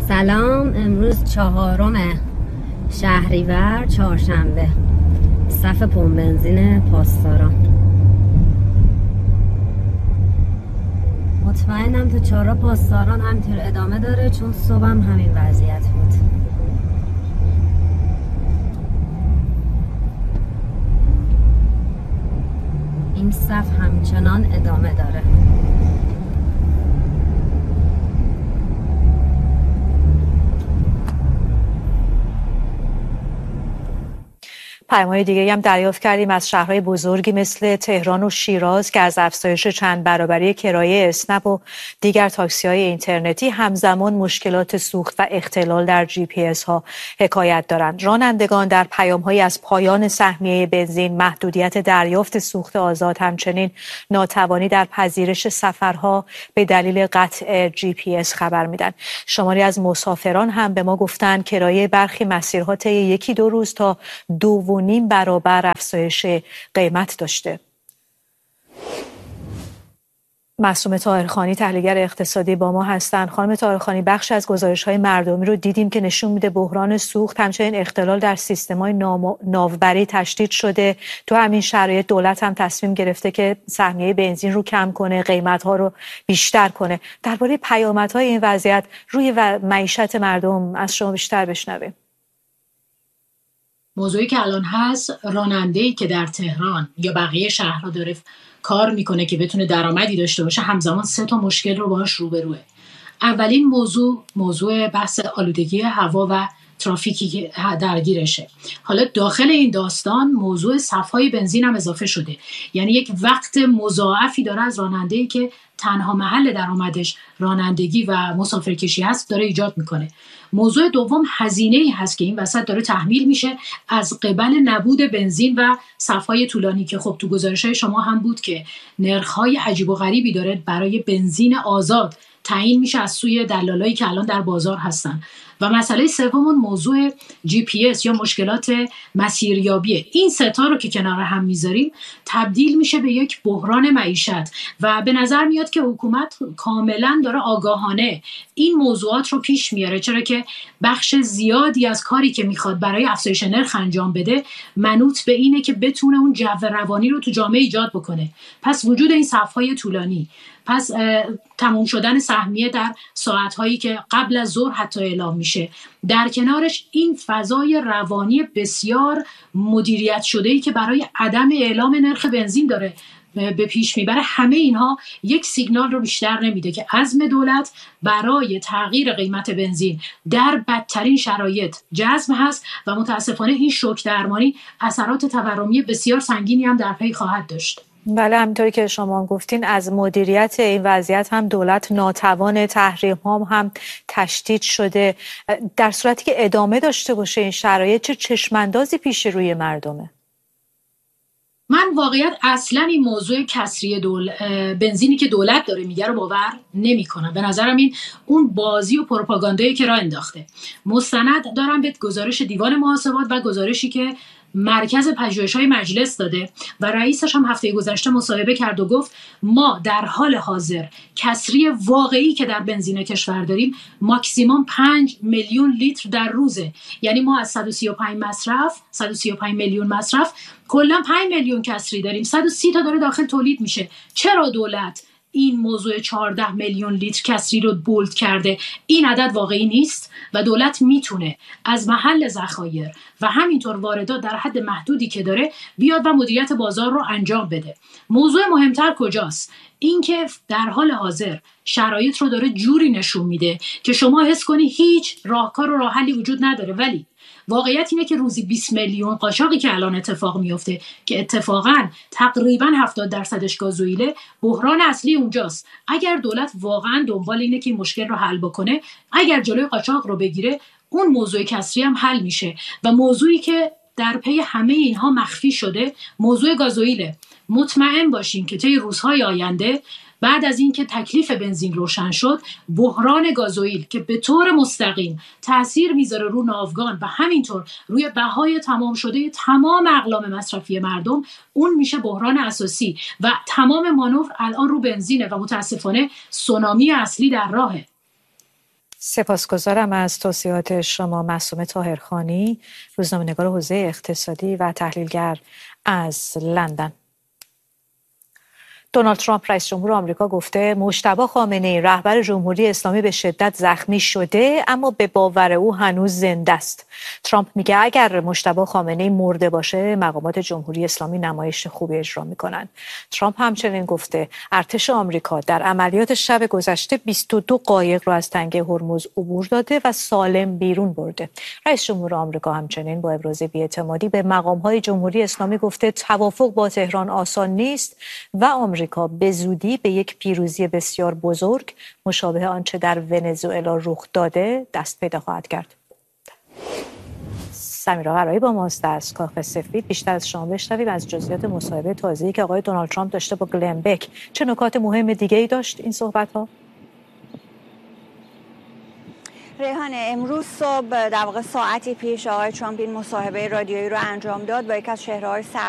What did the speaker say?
سلام. امروز 4 شهریور چهارشنبه. صف پمپ بنزین پاسداران. مطمئنم تو چهارراه پاسداران همینطور ادامه داره، چون صبحم همین وضعیت بود. این صف همچنان ادامه داره. پیام‌های دیگه هم دریافت کردیم از شهرهای بزرگی مثل تهران و شیراز که از افزایش چند برابری کرایه اسنپ و دیگر تاکسی‌های اینترنتی همزمان مشکلات سوخت و اختلال در GPS ها حکایت دارند. رانندگان در پیام‌هایی از پایان سهمیه بنزین، محدودیت دریافت سوخت آزاد، همچنین ناتوانی در پذیرش سفرها به دلیل قطع GPS خبر میدن. شماری از مسافران هم به ما گفتن کرایه برخی مسیرها طی 1-2 روز تا 2.5 برابر افزایش قیمت داشته. معصومه طاهرخانی تحلیلگر اقتصادی با ما هستند. خانم طاهرخانی، بخش از گزارش‌های مردمی رو دیدیم که نشون میده بحران سوخت همچنین اختلال در سیستم‌های ناوبری تشدید شده. تو همین شرایط دولت هم تصمیم گرفته که سهمیه بنزین رو کم کنه، قیمت‌ها رو بیشتر کنه. درباره پیامدهای این وضعیت روی معیشت مردم از شما بیشتر بشنویم. موضوعی که الان هست، راننده‌ای که در تهران یا بقیه شهرها داره کار میکنه که بتونه درآمدی داشته باشه، همزمان 3 مشکل رو باهاش روبروه. اولین موضوع بحث آلودگی هوا و ترافیکی که درگیرشه. حالا داخل این داستان موضوع صف‌های بنزین هم اضافه شده، یعنی یک وقت مضاعفی داره از راننده‌ای که تنها محل درآمدش رانندگی و مسافرکشی هست داره ایجاد میکنه. موضوع دوم هزینه‌ای هست که این وسط داره تحمیل میشه از قبل نبود بنزین و صف‌های طولانی که خب تو گزارش‌های شما هم بود که نرخ‌های عجیب و غریبی داره برای بنزین آزاد تعیین میشه از سوی دلالایی که الان در بازار هستن. و مسئله سوم موضوع GPS یا مشکلات مسیریابیه. این 3 رو که کنار هم میذاریم تبدیل میشه به یک بحران معیشت و به نظر میاد که حکومت کاملا داره آگاهانه این موضوعات رو پیش میاره، چرا که بخش زیادی از کاری که میخواد برای افزایش نرخ انجام بده منوط به اینه که بتونه اون جو روانی رو تو جامعه ایجاد بکنه. پس وجود این صف‌های طولانی، پس تموم شدن سهمیه در ساعت‌هایی که قبل از ظهر حتی اعلام میشه، در کنارش این فضای روانی بسیار مدیریت شده‌ای که برای عدم اعلام نرخ بنزین داره به پیش میبره، همه اینها یک سیگنال رو بیشتر نمیده که عزم دولت برای تغییر قیمت بنزین در بدترین شرایط جزم هست و متاسفانه این شوک درمانی اثرات تورمی بسیار سنگینی هم در پی خواهد داشت. بله، همینطوری که شما گفتین از مدیریت این وضعیت هم دولت ناتوان، تحریم هم تشدید شده. در صورتی که ادامه داشته باشه این شرایط چه چشماندازی پیش روی مردمه؟ من واقعیت اصلا این موضوع کسری بنزینی که دولت داره میگه رو باور نمی کنم. به نظرم این اون بازی و پروپاگاندایی که راه انداخته. مستند دارم به گزارش دیوان محاسبات و گزارشی که مرکز پژوهش‌های مجلس داده و رئیسش هم هفته گذشته مصاحبه کرد و گفت ما در حال حاضر کسری واقعی که در بنزین کشور داریم ماکسیموم 5 میلیون لیتر در روزه. یعنی ما از 135 میلیون مصرف کلا 5 میلیون کسری داریم. 130 تا داره داخل تولید میشه. چرا دولت این موضوع 14 میلیون لیتر کسری رو بولد کرده؟ این عدد واقعی نیست و دولت میتونه از محل ذخایر و همینطور واردات در حد محدودی که داره بیاد و مدیریت بازار رو انجام بده. موضوع مهمتر کجاست؟ این که در حال حاضر شرایط رو داره جوری نشون میده که شما حس کنی هیچ راهکار و راه حلی وجود نداره، ولی واقعیت اینه که روزی 20 میلیون قاچاقی که الان اتفاق میفته که اتفاقا تقریبا 70% گازوئیل، بحران اصلی اونجاست. اگر دولت واقعا دنبال اینه که این مشکل رو حل بکنه، اگر جلوی قاچاق رو بگیره، اون موضوع کسری هم حل میشه. و موضوعی که در پی همه اینها مخفی شده موضوع گازوئیل. مطمئن باشین که طی روزهای آینده بعد از اینکه تکلیف بنزین روشن شد، بحران گازوئیل که به طور مستقیم تأثیر میذاره رو ناوگان و همینطور روی بهای تمام شده تمام اقلام مصرفی مردم، اون میشه بحران اساسی و تمام مانور الان رو بنزینه و متاسفانه سونامی اصلی در راهه. سپاسگزارم از توضیحات شما معصومه طاهرخانی، روزنامه‌نگار حوزه اقتصادی و تحلیلگر از لندن. دونالد ترامپ رئیس جمهور آمریکا گفته مجتبی خامنه‌ای رهبر جمهوری اسلامی به شدت زخمی شده اما به باور او هنوز زنده است. ترامپ میگه اگر مجتبی خامنه‌ای مرده باشه مقامات جمهوری اسلامی نمایش خوبی اجرا میکنن. ترامپ همچنین گفته ارتش آمریکا در عملیات شب گذشته 22 قایق را از تنگه هرمز عبور داده و سالم بیرون برده. رئیس جمهور آمریکا همچنین با ابراز بی‌اعتمادی به مقام‌های جمهوری اسلامی گفته توافق با تهران آسان نیست و آمریکا به زودی به یک پیروزی بسیار بزرگ مشابه آنچه در ونزوئلا رخ داده دست پیدا خواهد کرد. سمیرا قرایی با ماست از کاخ سفید. بیشتر از شما بشنویم از جزئیات مصاحبه تازه‌ای که آقای دونالد ترامپ داشته با گلن بک. چه نکات مهم دیگه‌ای داشت این صحبت‌ها؟ ریحانه، امروز صبح در واقع ساعتی پیش آقای ترامپ این مصاحبه رادیویی رو انجام داد با یک از چهره‌های